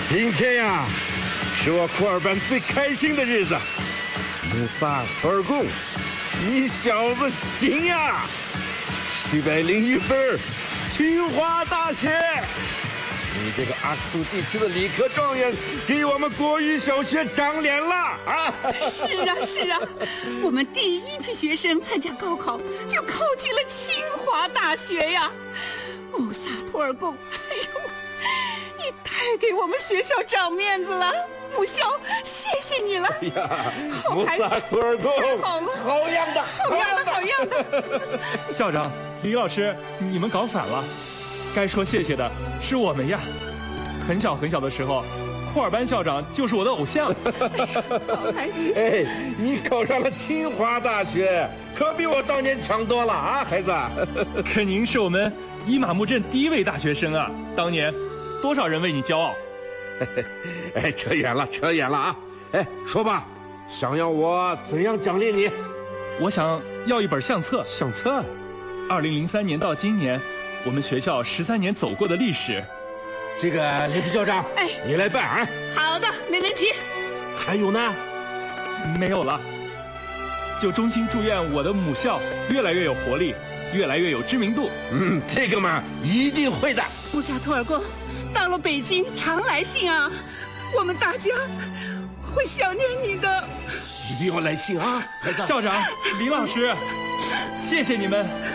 今天呀，是我库尔班最开心的日子。穆萨图尔贡，你小子行呀！701分，清华大学。你这个阿克苏地区的理科状元，给我们国语小学长脸了啊！ 是啊，我们第一批学生参加高考，就考进了清华大学呀！穆萨图尔贡，哎呦，你太给我们学校长面子了，母校，谢谢你了！ 哎呀， 穆萨图尔贡， 好了， 好样的， 好样的！ 校长，李老师，你们搞反了。该说谢谢的是我们呀！很小的时候，库尔班校长就是我的偶像。 好孩子， 哎，你考上了清华大学，可比我当年强多了啊，孩子。 可您是我们伊玛目镇第一位大学生啊！当年多少人为你骄傲？ 哎，扯远了啊！哎，说吧，想要我怎样奖励你？ 我想要一本相册。 相册 ？2003年到今年，我们学校13年走过的历史。 这个雷皮校长， 哎， 你来办啊！ 好的，没问题。 还有呢？ 没有了。就衷心祝愿我的母校越来越有活力，越来越有知名度。 这个嘛，一定会的。 穆萨图尔贡，到了北京常来信啊，我们大家会想念你的。 一定要来信啊，孩子。 校长，李老师，谢谢你们。